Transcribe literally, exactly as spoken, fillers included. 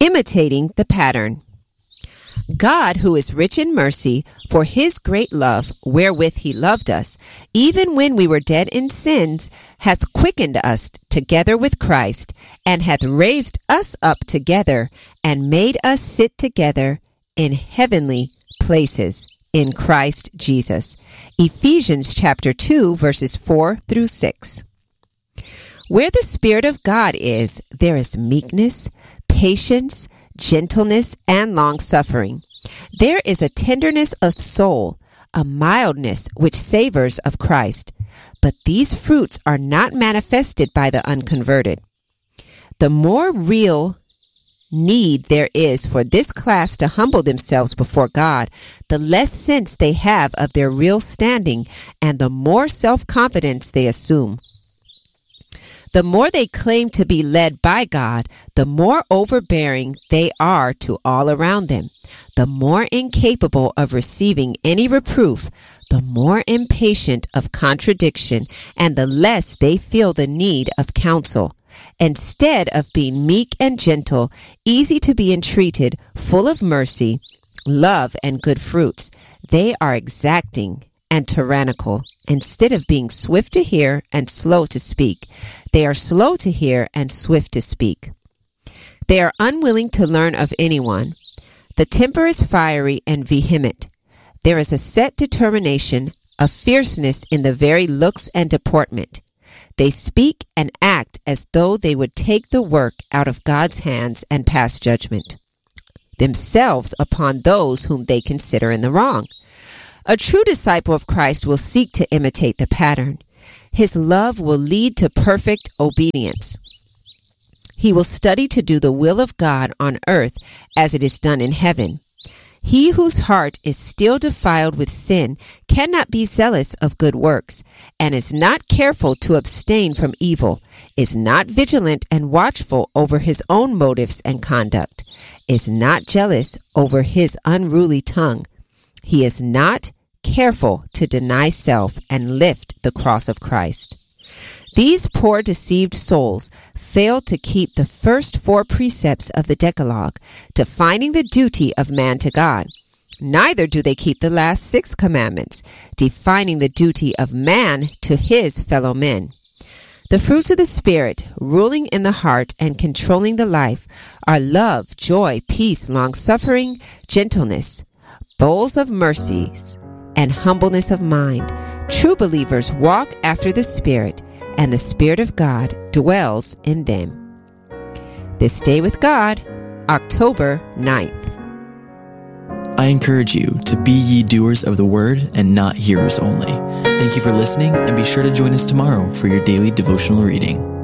Imitating the pattern. God, who is rich in mercy, for his great love wherewith he loved us, even when we were dead in sins, has quickened us together with Christ, and hath raised us up together, and made us sit together in heavenly places in Christ Jesus. Ephesians chapter two, verses four through six. Where the Spirit of God is, there is meekness, patience, gentleness, and long-suffering. There is a tenderness of soul, a mildness which savors of Christ. But these fruits are not manifested by the unconverted. The more real need there is for this class to humble themselves before God, the less sense they have of their real standing, and the more self-confidence they assume. The more they claim to be led by God, the more overbearing they are to all around them. The more incapable of receiving any reproof, the more impatient of contradiction, and the less they feel the need of counsel. Instead of being meek and gentle, easy to be entreated, full of mercy, love, and good fruits, they are exacting and tyrannical. Instead of being swift to hear and slow to speak, they are slow to hear and swift to speak. They are unwilling to learn of anyone. The temper is fiery and vehement. There is a set determination, a fierceness in the very looks and deportment. They speak and act as though they would take the work out of God's hands and pass judgment themselves upon those whom they consider in the wrong. A true disciple of Christ will seek to imitate the pattern. His love will lead to perfect obedience. He will study to do the will of God on earth as it is done in heaven. He whose heart is still defiled with sin cannot be zealous of good works, and is not careful to abstain from evil, is not vigilant and watchful over his own motives and conduct, is not jealous over his unruly tongue. He is not careful to deny self and lift the cross of Christ. These poor deceived souls fail to keep the first four precepts of the Decalogue, defining the duty of man to God. Neither do they keep the last six commandments, defining the duty of man to his fellow men. The fruits of the Spirit, ruling in the heart and controlling the life, are love, joy, peace, long-suffering, gentleness, bowls of mercies, and humbleness of mind. True believers walk after the Spirit, and the Spirit of God dwells in them. This Day with God, October ninth. I encourage you to be ye doers of the word and not hearers only. Thank you for listening, and be sure to join us tomorrow for your daily devotional reading.